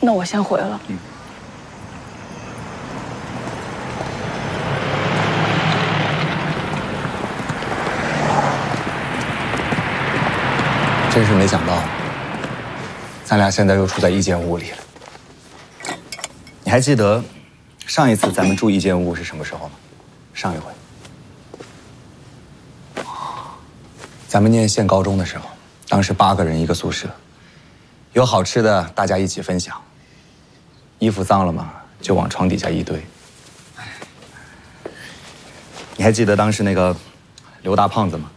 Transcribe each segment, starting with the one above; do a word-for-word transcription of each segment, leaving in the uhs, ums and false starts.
那我先回了。 嗯。真是没想到，咱俩现在又处在一间屋里了。你还记得上一次咱们住一间屋是什么时候吗？上一回，咱们念县高中的时候，当时八个人一个宿舍，有好吃的大家一起分享，衣服脏了嘛就往床底下一堆。你还记得当时那个刘大胖子吗？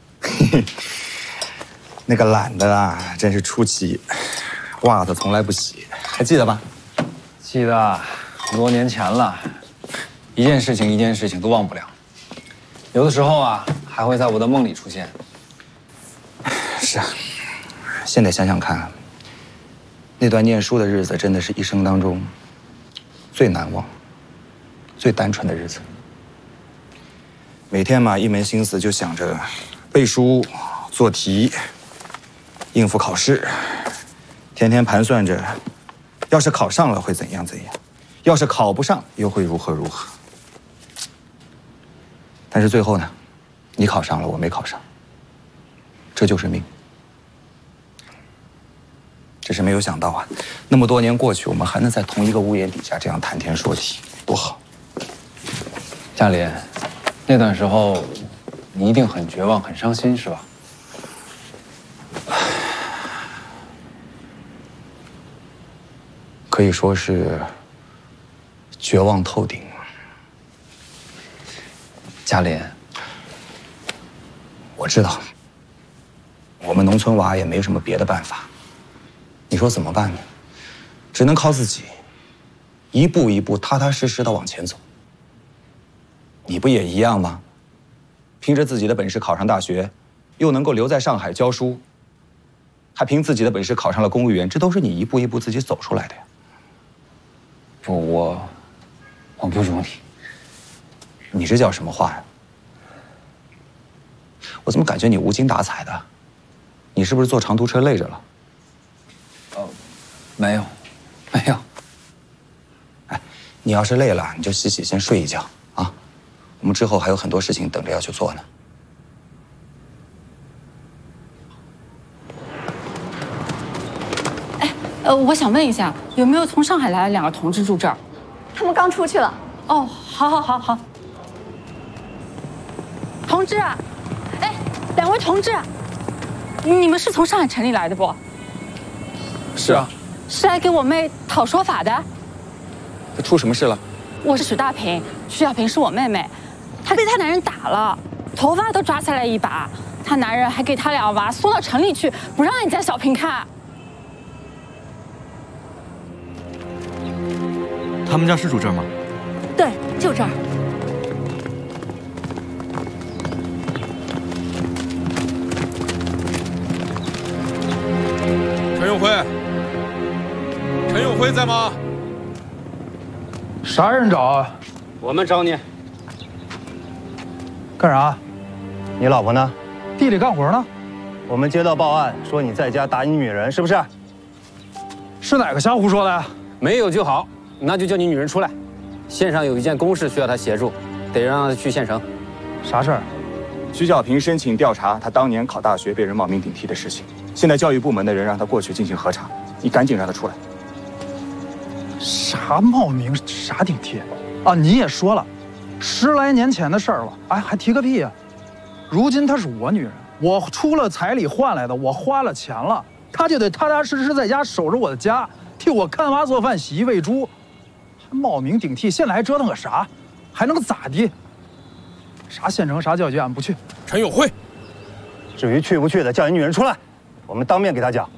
那个懒的啊，真是出奇，袜子从来不洗，还记得吧？ 记得，很多年前了，一件事情一件事情都忘不了，有的时候啊，还会在我的梦里出现。 是啊，现在想想看，那段念书的日子真的是一生当中最难忘、最单纯的日子。每天嘛，一门心思就想着背书、做题、应付考试，天天盘算着，要是考上了会怎样怎样，要是考不上又会如何如何。但是最后呢，你考上了，我没考上，这就是命。只是没有想到啊，那么多年过去，我们还能在同一个屋檐底下这样谈天说地，多好。 嘉林，那段时候你一定很绝望、很伤心，是吧？ 可以说是绝望透顶。 嘉林， 我知道，我们农村娃也没什么别的办法。你说怎么办呢？只能靠自己，一步一步踏踏实实的往前走。你不也一样吗？凭着自己的本事考上大学，又能够留在上海教书，还凭自己的本事考上了公务员，这都是你一步一步自己走出来的呀。 不，我我不如你。 你这叫什么话呀？我怎么感觉你无精打采的？你是不是坐长途车累着了？ 哦，没有，没有。 哎，你要是累了，你就洗洗，先睡一觉啊。我们之后还有很多事情等着要去做呢。 哎，呃，我想问一下，有没有从上海来的两个同志住这儿？ 他们刚出去了。 哦，好，好，好，好。同志，哎，两位同志，你们是从上海城里来的不？ 是啊。 是来给我妹讨说法的。 他出什么事了？ 我是许大平，许小平是我妹妹，她被她男人打了，头发都抓下来一把，她男人还给她俩娃送到城里去，不让人家小平看。 他们家是住这儿吗？ 对，就这儿。 陈永辉，陈永辉在吗？ 啥人找啊？ 我们找你。 干啥？ 你老婆呢？ 地里干活呢。 我们接到报案，说你在家打你女人，是不是？ 是哪个瞎胡说的呀？ 没有就好，那就叫你女人出来。县上有一件公事需要她协助，得让她去县城。 啥事儿？ 徐小平申请调查他当年考大学被人冒名顶替的事情，现在教育部门的人让他过去进行核查，你赶紧让他出来。 啥冒名啥顶替？啊，你也说了，十来年前的事儿了，哎，还提个屁呀！如今她是我女人，我出了彩礼换来的，我花了钱了，她就得踏踏实实在家守着我的家，替我看娃做饭、洗衣喂猪，还冒名顶替，现在还折腾个啥？还能咋地？啥县城啥教育局，俺不去。 陈永辉， 至于去不去的，叫你女人出来，我们当面给她讲。